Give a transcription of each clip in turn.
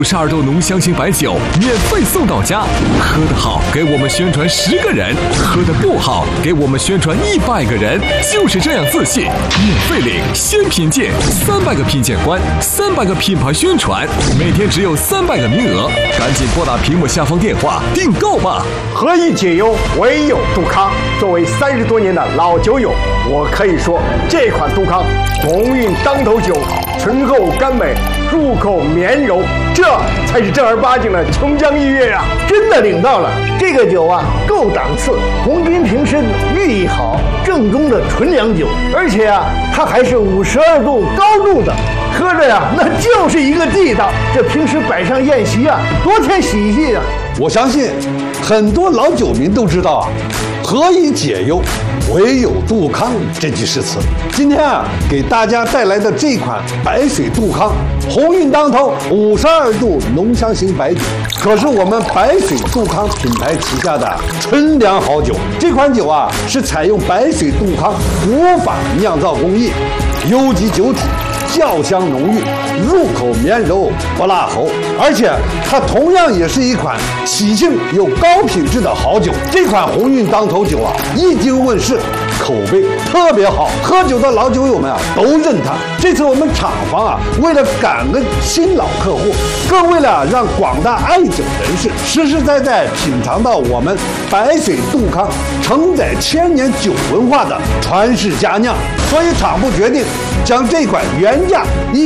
52度浓香型白酒免费送到家，喝得好给我们宣传10个人，喝得不好给我们宣传100个人，就是这样自信。免费领先品鉴，300个品鉴官，300个品牌宣传，每天只有300个名额，赶紧拨打屏幕下方电话订购吧。 何以解忧，唯有杜康。作为30多年的老酒友，我可以说这款杜康鸿运当头酒，醇厚甘美，入口绵柔，这才是正儿八经的琼浆玉液啊！ 真的领到了，这个酒啊够档次，红金瓶身，寓意好，正宗的纯粮酒，而且啊它还是52度高度的，喝着呀那就是一个地道。这平时摆上宴席啊，多添喜气啊！ 我相信很多老酒民都知道啊，何以解忧，唯有杜康这句诗词。今天啊，给大家带来的这款白水杜康鸿运当头52度浓香型白酒，可是我们白水杜康品牌旗下的纯粮好酒。这款酒啊，是采用白水杜康古法酿造工艺，优级酒体，窖香浓郁，入口绵柔不辣喉，而且它同样也是一款喜庆又高品质的好酒。这款鸿运当头酒啊，一经问世，口碑特别好，喝酒的老酒友们啊都认它。这次我们厂房啊，为了感恩新老客户，更为了让广大爱酒人士实实在在品尝到我们白水杜康承载千年酒文化的传世佳酿，所以厂部决定将这款原价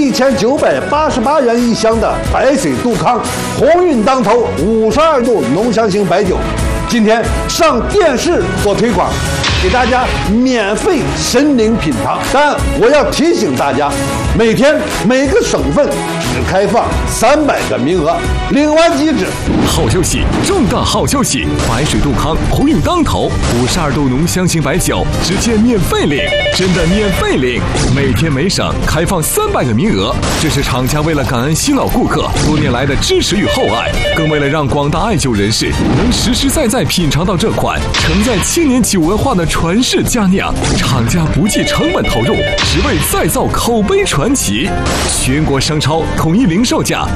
1988元一箱的白水杜康鸿运当头52度浓香型白酒，今天上电视做推广，给大家免费申领品尝。但我要提醒大家，每天每个省份只开放300个名额，领完即止。 好消息，重大好消息！白水杜康鸿运当头52度浓香型白酒直接免费领，真的免费领！每天每省开放300个名额，这是厂家为了感恩新老顾客多年来的支持与厚爱，更为了让广大爱酒人士能实实在在品尝到这款承载千年酒文化的传世佳酿，厂家不计成本投入，只为再造口碑传奇。全国商超统一零售价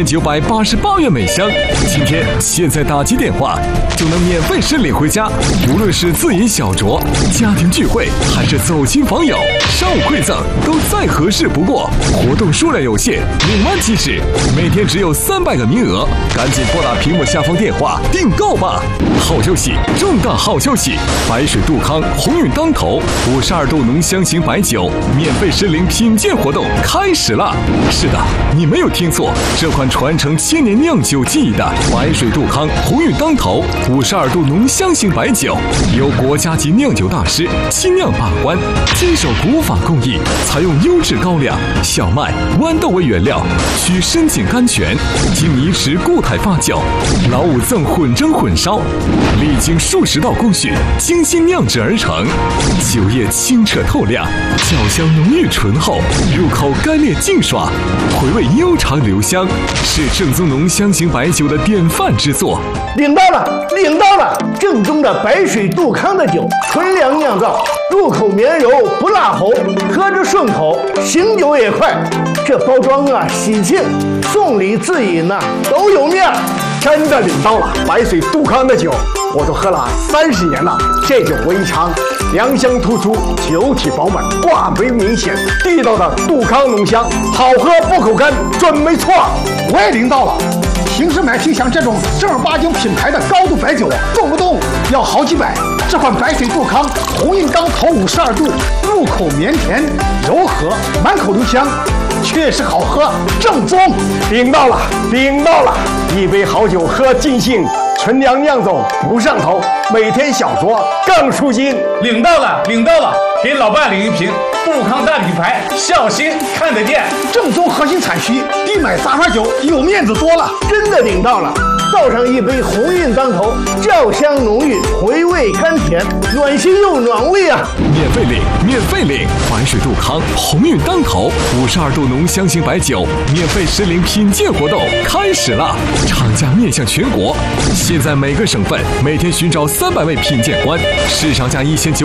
1988元每箱，现在打击电话就能免费申领回家。无论是自饮小酌、家庭聚会，还是走亲访友、商务馈赠，都再合适不过。活动数量有限，领完即止，每天只有300个名额，赶紧拨打屏幕下方电话订购吧！好消息，重大好消息！白水杜康鸿运当头52度浓香型白酒免费申领品鉴活动开始了。是的，你没有听错，这款传承千年酿酒技艺的白水杜康鸿运当头52度浓香型白酒，由国家级酿酒大师精酿把关，坚守古法工艺，采用优质高粱、小麦、豌豆为原料，取深井甘泉，经泥池固态发酵，老五赠混蒸混烧，历经数10道工序，精心酿制而成。酒液清澈透亮，酒香浓郁醇厚，入口干裂净爽，回味悠长留香，是正宗浓香型白酒的典范之作。 领到了，领到了！正宗的白水杜康的酒，纯粮酿造，入口绵柔不辣喉，喝着顺口，醒酒也快。这包装啊喜庆，送礼自饮呐都有面儿。 真的领到了白水杜康的酒，我都喝了30年了。这酒我一尝，粮香突出，酒体饱满，挂杯明显，地道的杜康浓香，好喝不口干，准没错。 我也领到了。平时买瓶像这种正儿八经品牌的高度白酒，动不动要好几百。这款白水杜康鸿运当头52度，入口绵甜柔和，满口留香，确实好喝，正宗。 领到了，领到了！一杯好酒喝尽兴，纯粮酿走不上头，每天小酌更舒心。 领到了，领到了！给老伴领一瓶杜康大品牌，孝心看得见， 正宗核心产区，比买杂牌酒有面子多了。 真的领到了！倒上一杯鸿运当头，窖香浓郁，回味甘甜，暖心又暖胃啊！ 免费领，免费领！白水杜康鸿运当头52度浓香型白酒免费申领品鉴活动开始了，厂家面向全国，现在每个省份每天寻找300位品鉴官，市场价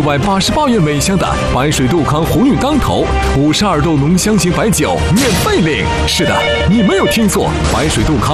1988元每箱的白水杜康鸿运当头52度浓香型白酒免费领。是的，你没有听错，白水杜康